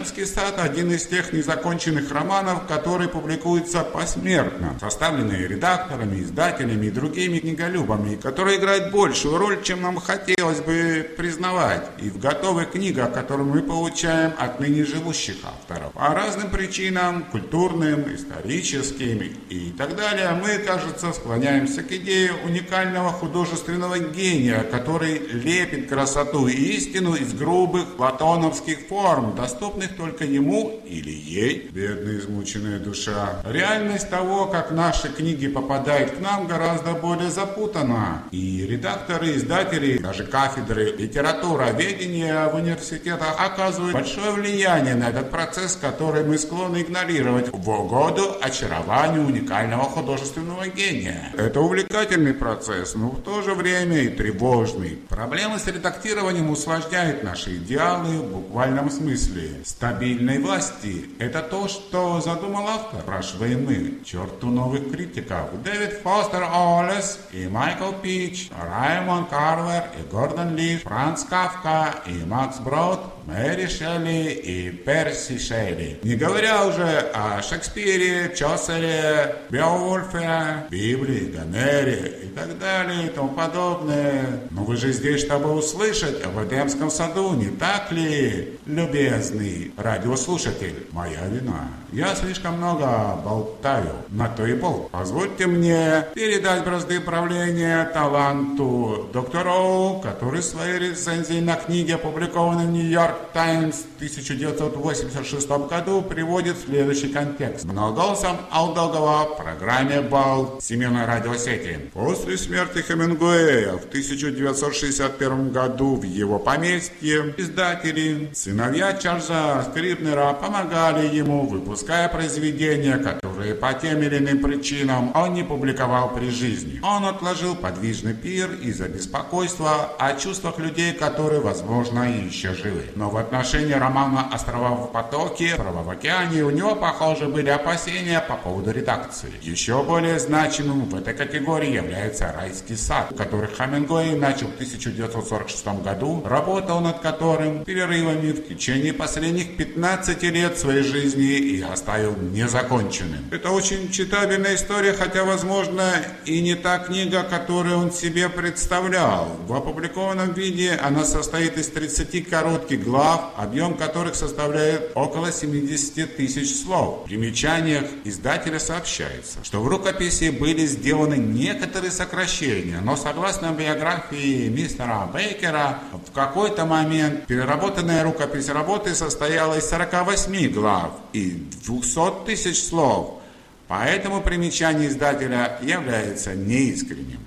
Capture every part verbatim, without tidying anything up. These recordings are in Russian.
«Райский сад» — один из тех незаконченных романов, которые публикуются посмертно, составленные редакторами, издателями и другими книголюбами, которые играют большую роль, чем нам хотелось бы признавать, и в готовых книгах, которые мы получаем от ныне живущих авторов. По разным причинам, культурным, историческим и так далее, мы, кажется, склоняемся к идее уникального художественного гения, который лепит красоту и истину из грубых платоновских форм, доступных только ему или ей. Бедная измученная душа. Реальность того, как наши книги попадают к нам, гораздо более запутана. И редакторы, издатели, даже кафедры литературоведения в университетах оказывают большое влияние на этот процесс, который мы склонны игнорировать в угоду очарованию уникального художественного гения. Это увлекательный процесс, но в то же время и тревожный. Проблемы с редактированием усложняют наши идеалы в буквальном смысле. Стабильной власти – это то, что задумал автор, спрашиваем мы. Черту новых критиков. Дэвид Фостер Уоллес и Майкл Пич, Раймонд Карвер и Гордон Лиш, Франц Кафка и Макс Брод, Мэри Шелли и Перси Шелли. Не говоря уже о Шекспире, Чосере, Беовульфе, Библии, Гомере и так далее и тому подобное. Но вы же здесь, чтобы услышать об Эдемском саду, не так ли, любезный радиослушатель? Моя вина. Я слишком много болтаю, на то и болт. Позвольте мне передать бразды правления таланту доктору, который в своей рецензии на книге, опубликованной в Нью-Йорк Таймс в тысяча девятьсот восемьдесят шестом году, приводит следующий контекст. Голосом Алдогова в программе «Бал» Всемирной радиосети. После смерти Хемингуэя в тысяча девятьсот шестьдесят первом году в его поместье издатели, сыновья Чарльза Скрибнера, помогали ему, выпуская произведения, которые по тем или иным причинам он не публиковал при жизни. Он отложил подвижный пир из-за беспокойства о чувствах людей, которые, возможно, еще живы. Но в отношении романа «Острова в потоке», «Права в океане» у него, похоже, были опасения по поводу редакции. Еще более значимым в этой категории является «Райский сад», который Хемингуэй начал в тысяча девятьсот сорок шестом году, работал над которым перерывами в течение последних пятнадцати лет своей жизни и оставил незаконченным. Это очень читабельная история, хотя, возможно, и не та книга, которую он себе представлял. В опубликованном виде она состоит из тридцати коротких глав, объем которых составляет около семидесяти тысяч слов. В примечаниях издателя сообщается, что в рукописи были сделаны некоторые сокращения, но согласно биографии мистера Бейкера, в какой-то момент переработанная рукопись работы состояла из сорока восьми глав и двухсот тысяч слов, поэтому примечание издателя является неискренним.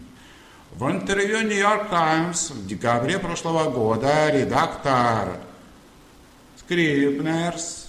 В интервью «Нью-Йорк Таймс» в декабре прошлого года редактор Скрибнерс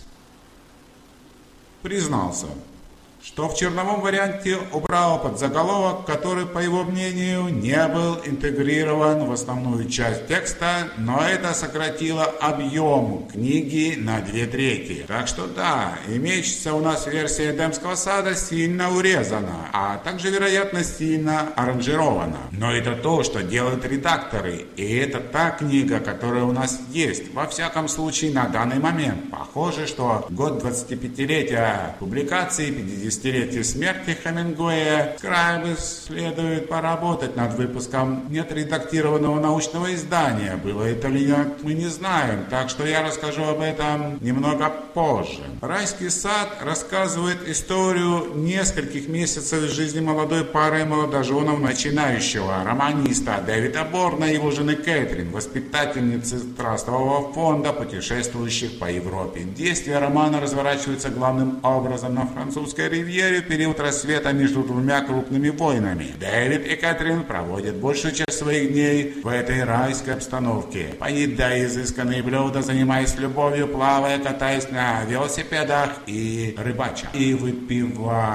признался, что в черновом варианте убрал подзаголовок, который, по его мнению, не был интегрирован в основную часть текста, но это сократило объем книги на две трети. Так что да, имеющаяся у нас версия Эдемского сада сильно урезана, а также, вероятно, сильно аранжирована. Но это то, что делают редакторы, и это та книга, которая у нас есть, во всяком случае, на данный момент. Похоже, что год двадцатипятилетия публикации, пятидесятилетия смерти Хемингуэя, скрайбы следует поработать над выпуском неотредактированного научного издания. Было это ли нет, мы не знаем, так что я расскажу об этом немного позже. «Райский сад» рассказывает историю нескольких месяцев из жизни молодой пары молодоженов начинающего романиста Дэвида Борна и его жены Кэтрин, воспитательницы трастового фонда, путешествующих по Европе. Действие романа разворачивается главным образом на французской ривьере в период рассвета между двумя крупными войнами. Дэвид и Кэтрин проводят большую часть своих дней в этой райской обстановке, поедая изысканные блюда, занимаясь любовью, плавая, катаясь на велосипедах и рыбача, и выпивая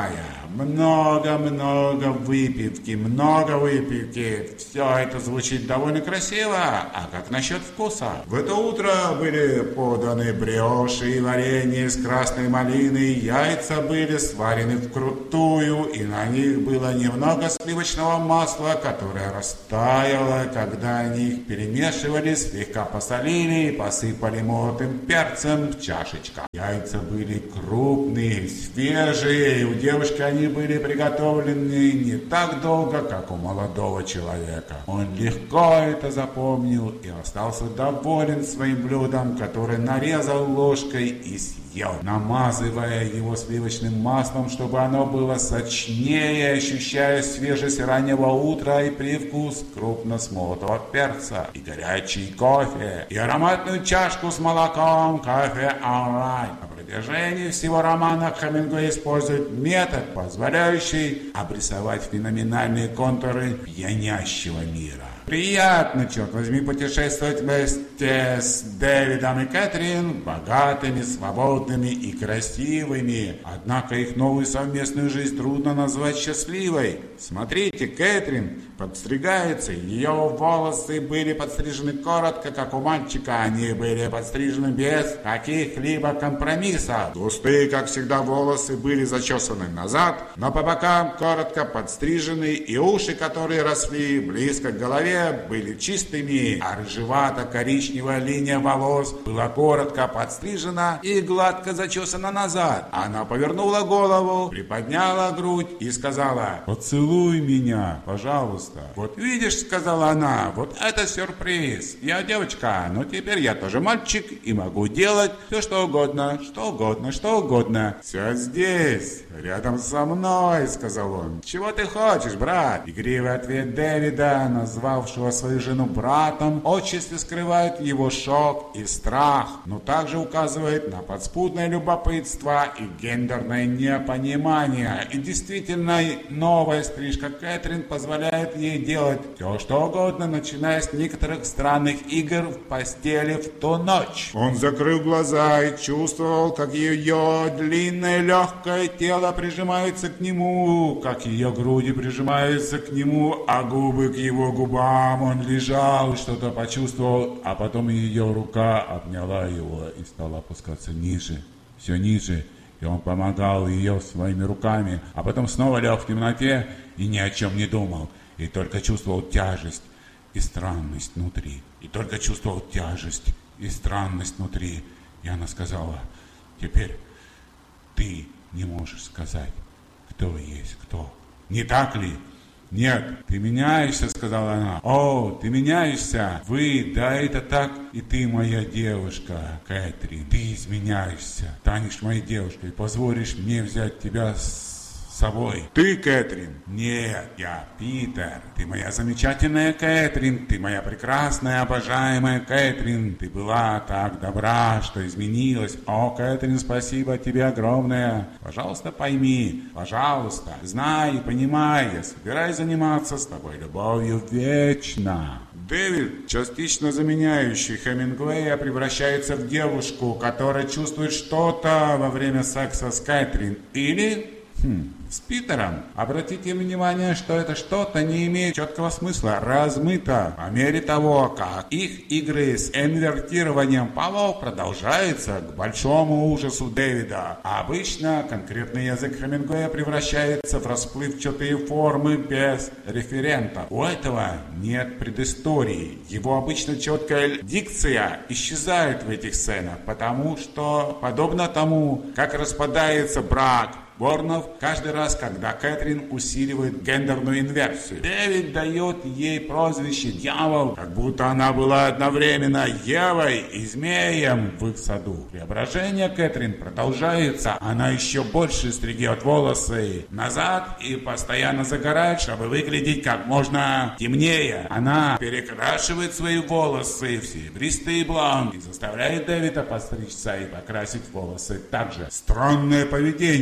много-много выпивки, много выпивки. Все это звучит довольно красиво, а как насчет вкуса? В это утро были поданы бриоши и варенье с красной малиной, яйца были сварены вкрутую, и на них было немного сливочного масла, которое растаяло, когда они их перемешивали, слегка посолили и посыпали молотым перцем в чашечках. Яйца были крупные, свежие, и у девушки они были приготовлены не так долго, как у молодого человека. Он легко это запомнил и остался доволен своим блюдом, которое нарезал ложкой и съел, намазывая его сливочным маслом, чтобы оно было сочнее, ощущая свежесть раннего утра и привкус крупно смолотого перца, и горячий кофе, и ароматную чашку с молоком, кофе all right. На протяжении всего романа Хемингуэй использует метод, позволяющий обрисовать феноменальные контуры пьянящего мира. Приятно, черт возьми, путешествовать вместе с Дэвидом и Кэтрин, богатыми, свободными и красивыми. Однако их новую совместную жизнь трудно назвать счастливой. Смотрите, Кэтрин подстригается, ее волосы были подстрижены коротко, как у мальчика, они были подстрижены без каких-либо компромиссов. Густые, как всегда, волосы были зачесаны назад, но по бокам коротко подстрижены, и уши, которые росли близко к голове, были чистыми, а рыжевато-коричневая линия волос была коротко подстрижена и гладко зачесана назад. Она повернула голову, приподняла грудь и сказала: «Поцелуй меня, пожалуйста». «Вот видишь», — сказала она, — «вот это сюрприз. Я девочка, но теперь я тоже мальчик и могу делать все, что угодно, что угодно, что угодно. Все здесь, рядом со мной», — сказал он. «Чего ты хочешь, брат?» Игривый ответ Дэвида, назвавшего свою жену братом, отчасти скрывает его шок и страх, но также указывает на подспудное любопытство и гендерное непонимание. И действительно, новая стрижка Кэтрин позволяет ей делать все, что угодно, начиная с некоторых странных игр в постели в ту ночь. Он закрыл глаза и чувствовал, как ее длинное легкое тело прижимается к нему, как ее груди прижимаются к нему, а губы к его губам. Он лежал, что-то почувствовал, а потом ее рука обняла его и стала опускаться ниже, все ниже, и он помогал ее своими руками, а потом снова лег в темноте и ни о чем не думал, и только чувствовал тяжесть и странность внутри, и только чувствовал тяжесть и странность внутри. И она сказала: «Теперь ты не можешь сказать, кто есть кто. Не так ли?» «Нет, ты меняешься», — сказала она. «О, ты меняешься. Вы, да, это так. И ты моя девушка, Кэтрин. Ты изменяешься, станешь моей девушкой, позволишь мне взять тебя с собой». «Ты, Кэтрин?» «Нет, я Питер. Ты моя замечательная Кэтрин. Ты моя прекрасная, обожаемая Кэтрин. Ты была так добра, что изменилась. О, Кэтрин, спасибо тебе огромное. Пожалуйста, пойми. Пожалуйста, знай и понимай. Я собираюсь заниматься с тобой любовью вечно». Дэвид, частично заменяющий Хемингуэя, превращается в девушку, которая чувствует что-то во время секса с Кэтрин. Или... Хм, с Питером. Обратите внимание, что это что-то не имеет четкого смысла, размыто. По мере того, как их игры с инвертированием полов продолжаются, к большому ужасу Дэвида. А обычно конкретный язык Хемингуэя превращается в расплывчатые формы без референта. У этого нет предыстории. Его обычно четкая дикция исчезает в этих сценах, потому что, подобно тому, как распадается брак Борнов каждый раз, когда Кэтрин усиливает гендерную инверсию. Дэвид дает ей прозвище «Дьявол», как будто она была одновременно Евой и змеем в их саду. Преображение Кэтрин продолжается. Она еще больше стригет волосы назад и постоянно загорает, чтобы выглядеть как можно темнее. Она перекрашивает свои волосы в серебристый блонд и заставляет Дэвида подстричься и покрасить волосы также. Странное поведение.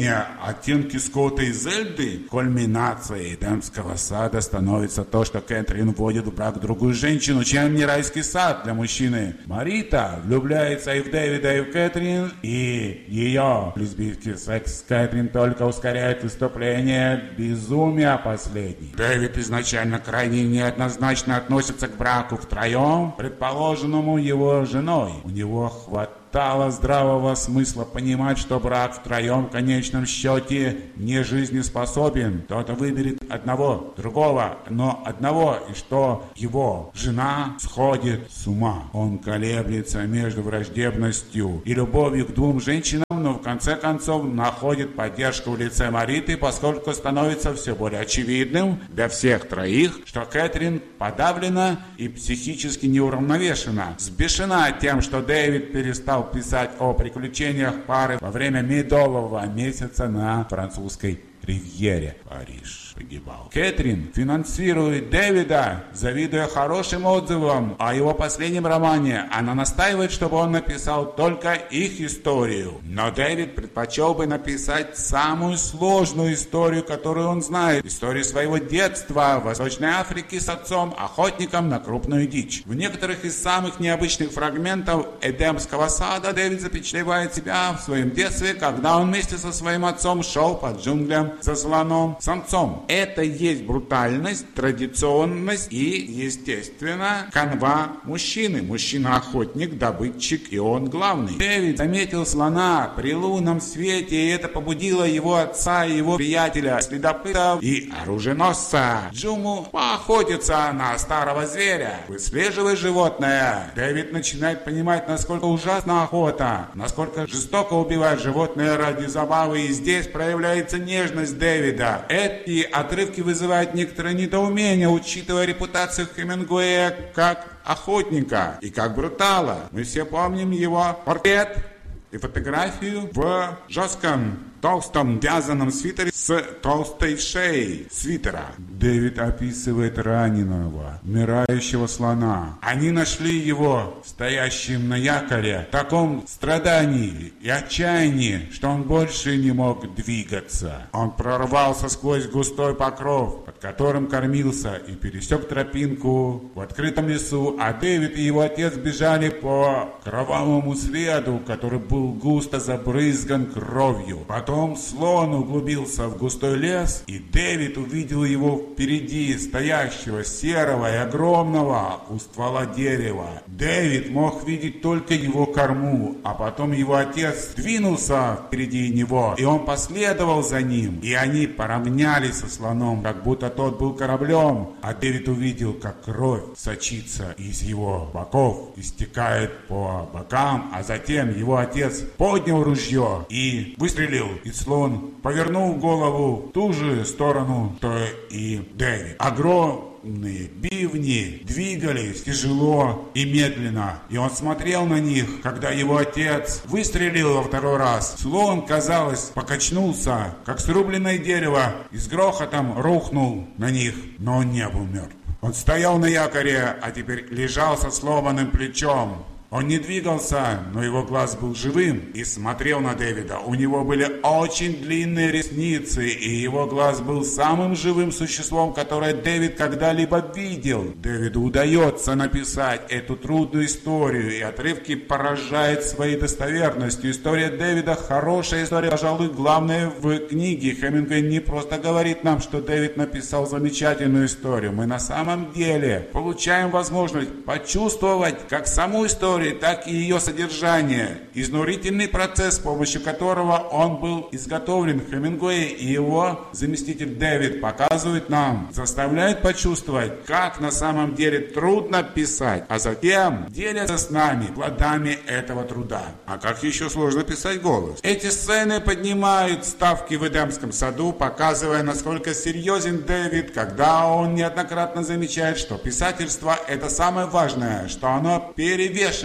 оттенки Скотта и Зельды, кульминацией Эдемского сада становится то, что Кэтрин вводит в брак другую женщину, чем не райский сад для мужчины. Марита влюбляется и в Дэвида, и в Кэтрин, и ее лесбийский секс с Кэтрин только ускоряет выступление безумия последней. Дэвид изначально крайне неоднозначно относится к браку втроем, предположенному его женой. У него хватало здравого смысла понимать, что брак втроем в конечном счете не жизнеспособен. Кто-то выберет одного, другого, но одного, и что его жена сходит с ума. Он колеблется между враждебностью и любовью к двум женщинам, но в конце концов находит поддержку в лице Мариты, поскольку становится все более очевидным для всех троих, что Кэтрин подавлена и психически неуравновешена, сбешена тем, что Дэвид перестал писать о приключениях пары во время медового месяца на французской ривьере. Париж погибал. Кэтрин финансирует Дэвида, завидуя хорошим отзывам о его последнем романе. Она настаивает, чтобы он написал только их историю. Но Дэвид предпочел бы написать самую сложную историю, которую он знает. Историю своего детства в Восточной Африке с отцом, охотником на крупную дичь. В некоторых из самых необычных фрагментов Эдемского сада Дэвид запечатлевает себя в своем детстве, когда он вместе со своим отцом шел по джунглям за слоном-самцом. Это есть брутальность, традиционность и, естественно, канва мужчины. Мужчина-охотник, добытчик, и он главный. Дэвид заметил слона при лунном свете, и это побудило его отца и его приятеля, следопытов и оруженосца Джуму поохотиться на старого зверя. Выслеживая животное, Дэвид начинает понимать, насколько ужасна охота, насколько жестоко убивать животное ради забавы, и здесь проявляется нежность Дэвида. Эти отрывки вызывают некоторое недоумение, учитывая репутацию Хемингуэя как охотника и как брутала. Мы все помним его портрет и фотографию в жестком толстом вязаном свитере с толстой шеей свитера. Дэвид описывает раненого, умирающего слона. Они нашли его стоящим на якоре в таком страдании и отчаянии, что он больше не мог двигаться. Он прорвался сквозь густой покров, под которым кормился, и пересек тропинку в открытом лесу, а Дэвид и его отец бежали по кровавому следу, который был густо забрызган кровью. Потом слон углубился в густой лес, и Дэвид увидел его впереди, стоящего серого и огромного у ствола дерева. Дэвид мог видеть только его корму, а потом его отец двинулся впереди него, и он последовал за ним, и они поравнялись со слоном, как будто тот был кораблем, а Дэвид увидел, как кровь сочится из его боков и стекает по бокам, а затем его отец поднял ружье и выстрелил, и слон повернул голову в ту же сторону, что и Дэвид. Огромные бивни двигались тяжело и медленно, и он смотрел на них, когда его отец выстрелил во второй раз. Слон, казалось, покачнулся, как срубленное дерево, и с грохотом рухнул на них, но он не был мертв. Он стоял на якоре, а теперь лежал со сломанным плечом. Он не двигался, но его глаз был живым и смотрел на Дэвида. У него были очень длинные ресницы, и его глаз был самым живым существом, которое Дэвид когда-либо видел. Дэвиду удается написать эту трудную историю, и отрывки поражают своей достоверностью. История Дэвида хорошая история, пожалуй, главная в книге. Хемингуэй не просто говорит нам, что Дэвид написал замечательную историю. Мы на самом деле получаем возможность почувствовать как саму историю, так и ее содержание, изнурительный процесс, с помощью которого он был изготовлен. Хемингуэй и его заместитель Дэвид показывают нам, заставляют почувствовать, как на самом деле трудно писать, а затем делятся с нами плодами этого труда. А как еще сложно писать голос? Эти сцены поднимают ставки в Эдемском саду, показывая, насколько серьезен Дэвид, когда он неоднократно замечает, что писательство — это самое важное, что оно перевешивает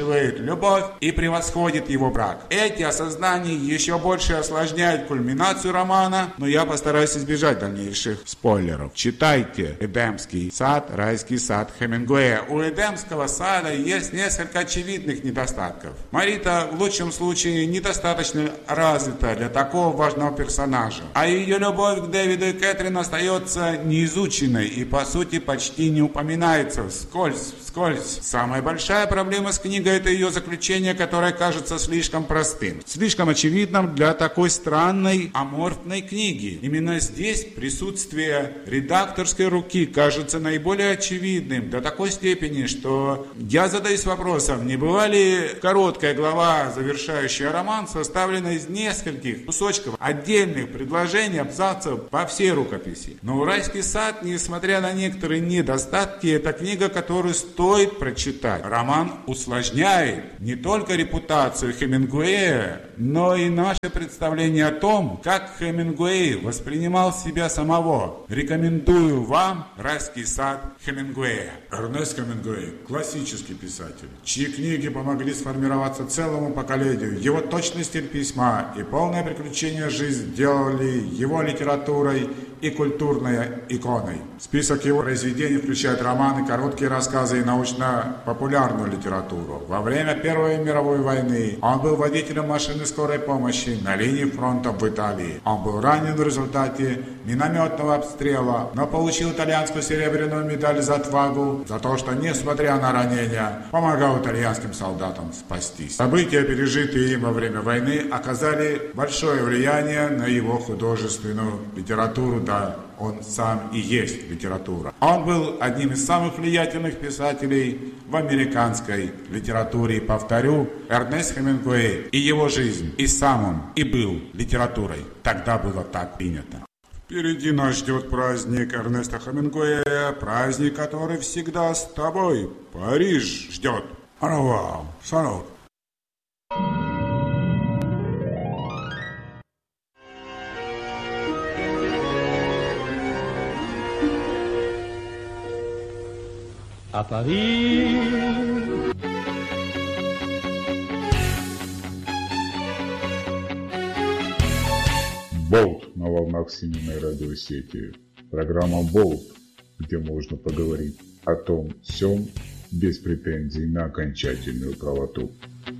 перевешивает любовь и превосходит его брак. Эти осознания еще больше осложняют кульминацию романа, но я постараюсь избежать дальнейших спойлеров. Читайте «Эдемский сад», «Райский сад» Хемингуэя. У «Эдемского сада» есть несколько очевидных недостатков. Марита в лучшем случае недостаточно развита для такого важного персонажа, а ее любовь к Дэвиду и Кэтрин остается неизученной и по сути почти не упоминается вскользь, вскользь. Самая большая проблема с книгой — это ее заключение, которое кажется слишком простым, слишком очевидным для такой странной, аморфной книги. Именно здесь присутствие редакторской руки кажется наиболее очевидным до такой степени, что я задаюсь вопросом, не была ли короткая глава, завершающая роман, составлена из нескольких кусочков, отдельных предложений, абзацев по всей рукописи. Но «Райский сад», несмотря на некоторые недостатки, это книга, которую стоит прочитать. Роман усложняет не только репутацию Хемингуэя, но и наше представление о том, как Хемингуэй воспринимал себя самого. Рекомендую вам «Райский сад» Хемингуэя. Эрнест Хемингуэй – классический писатель, чьи книги помогли сформироваться целому поколению. Его точный стиль письма и полное приключение жизнь сделали его литературой и культурной иконой. Список его произведений включает романы, короткие рассказы и научно-популярную литературу. Во время Первой мировой войны он был водителем машины скорой помощи на линии фронта в Италии. Он был ранен в результате минометного обстрела, но получил итальянскую серебряную медаль за отвагу, за то, что, несмотря на ранения, помогал итальянским солдатам спастись. События, пережитые им во время войны, оказали большое влияние на его художественную литературу. Да, он сам и есть литература. Он был одним из самых влиятельных писателей в американской литературе. И повторю, Эрнест Хемингуэй и его жизнь и сам он и был литературой. Тогда было так принято. Впереди нас ждет праздник Эрнеста Хемингуэя, праздник, который всегда с тобой. Париж ждет. Арава, салют. À Paris. Болт на волнах всемирной радиосети. Программа Болт, где можно поговорить о том всем без претензий на окончательную правоту.